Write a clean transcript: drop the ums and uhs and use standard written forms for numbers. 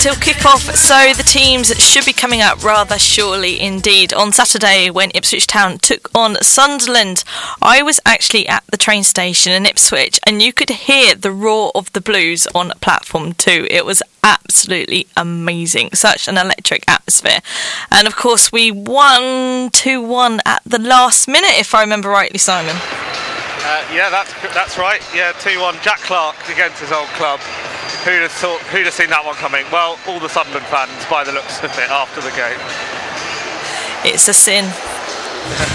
till kick-off, so the teams should be coming up rather surely indeed. On Saturday, when Ipswich Town took on Sunderland, I was actually at the train station in Ipswich, and you could hear the roar of the Blues on platform 2. It was absolutely amazing. Such an electric atmosphere. And of course, we won 2-1 at the last minute, if I remember rightly, Simon. Yeah, that's right. Yeah, 2-1. Jack Clark against his old club. Who'd have seen that one coming? Well, all the Sunderland fans, by the looks of it, after the game. It's a sin.